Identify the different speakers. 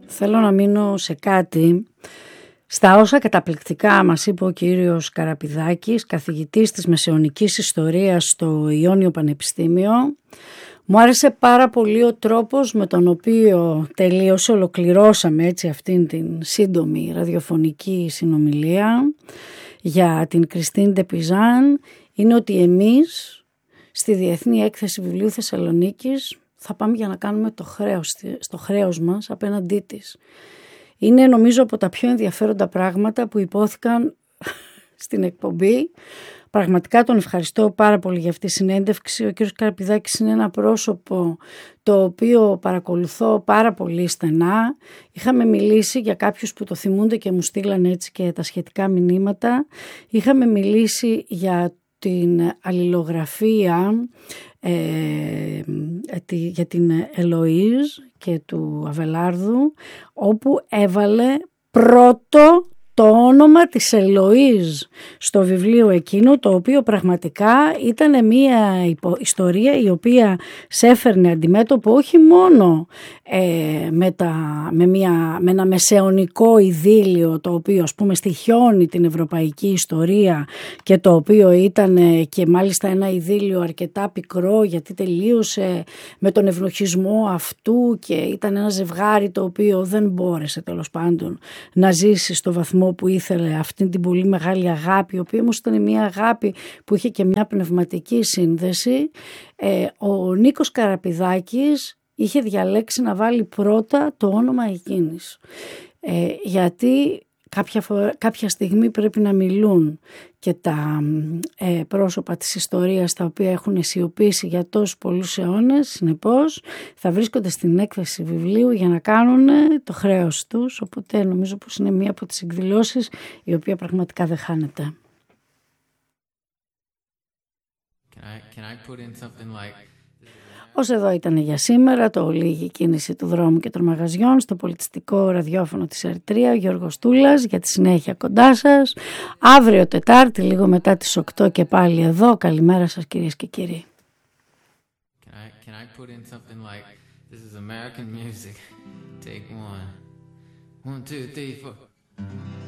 Speaker 1: θέλω να μείνω σε κάτι, στα όσα καταπληκτικά μας είπε ο κύριος Καραπηδάκης, καθηγητής της Μεσαιωνικής Ιστορίας στο Ιόνιο Πανεπιστήμιο. Μου άρεσε πάρα πολύ ο τρόπος με τον οποίο ολοκληρώσαμε έτσι αυτήν την σύντομη ραδιοφωνική συνομιλία για την Κριστίν ντε Πιζάν. Είναι ότι εμείς στη Διεθνή Έκθεση Βιβλίου Θεσσαλονίκης θα πάμε για να κάνουμε το χρέος μας απέναντί της. Είναι νομίζω από τα πιο ενδιαφέροντα πράγματα που υπόθηκαν στην εκπομπή. Πραγματικά τον ευχαριστώ πάρα πολύ για αυτή τη συνέντευξη. Ο κύριος Καραπηδάκης είναι ένα πρόσωπο το οποίο παρακολουθώ πάρα πολύ στενά. Είχαμε μιλήσει για κάποιους που το θυμούνται και μου στείλανε έτσι και τα σχετικά μηνύματα. Είχαμε μιλήσει για την αλληλογραφία για την Ελοΐζ και του Αβελάρδου, όπου έβαλε πρώτο το όνομα της Ελοΐζ στο βιβλίο εκείνο, το οποίο πραγματικά ήταν μια ιστορία η οποία σε έφερνε αντιμέτωπο όχι μόνο με ένα μεσαιωνικό ειδήλιο, το οποίο ας πούμε στοιχιώνει την ευρωπαϊκή ιστορία και το οποίο ήταν και μάλιστα ένα ειδήλιο αρκετά πικρό, γιατί τελείωσε με τον ευνοχισμό αυτού και ήταν ένα ζευγάρι το οποίο δεν μπόρεσε τέλος πάντων να ζήσει στο βαθμό που ήθελε αυτή την πολύ μεγάλη αγάπη, η οποία όμως ήταν μια αγάπη που είχε και μια πνευματική σύνδεση. Ο Νίκος Καραπηδάκης είχε διαλέξει να βάλει πρώτα το όνομα εκείνης, γιατί κάποια στιγμή πρέπει να μιλούν και τα πρόσωπα της ιστορίας τα οποία έχουν σιωπήσει για τόσους πολλούς αιώνες. Συνεπώς θα βρίσκονται στην έκθεση βιβλίου για να κάνουν το χρέος τους, οπότε νομίζω πως είναι μία από τις εκδηλώσεις η οποία πραγματικά δεν χάνεται.
Speaker 2: Can I put in something like...
Speaker 1: Ως εδώ ήταν για σήμερα το λίγη κίνηση του δρόμου και των μαγαζιών στο πολιτιστικό ραδιόφωνο της Ερυθρία, ο Γιώργος Τούλας, για τη συνέχεια κοντά σας. Αύριο Τετάρτη λίγο μετά τις 8 και πάλι εδώ. Καλημέρα σας κυρίες και κύριοι.
Speaker 2: Can I put in something like, this is American music, take one, 1, 2, 3, 4.